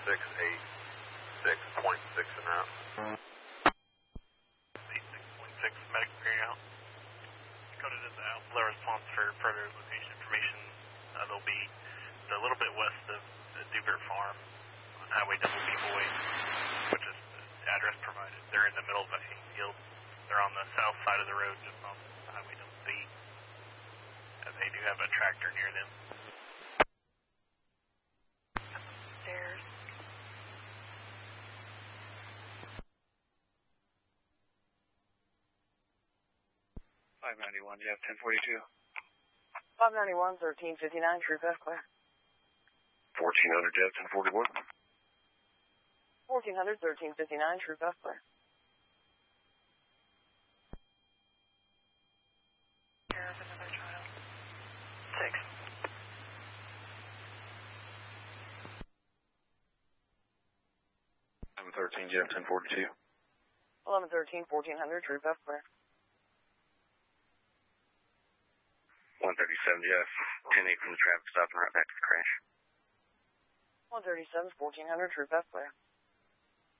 86.6 and out. 86.6 medic carry out. Coded as out. Low response for further location information. They'll be a little bit west of the Dewberg Farm on Highway Double B Boys, which is the address provided. They're in the middle of a hayfield. They're on the south side of the road, just on Highway Double B. And they do have a tractor near them. There's 591, Jeff, 1042. 591, 1359, Troop F clear. 1400, Jeff, 1041. 1400, 1359, Troop F clear. Care of another child. 6. I'm 13, Jeff, 1042. 1113, 1400, Troop F clear. 137, Jeff, 10-8 from the traffic stop and right back to the crash. 137, 1400, Troop F clear.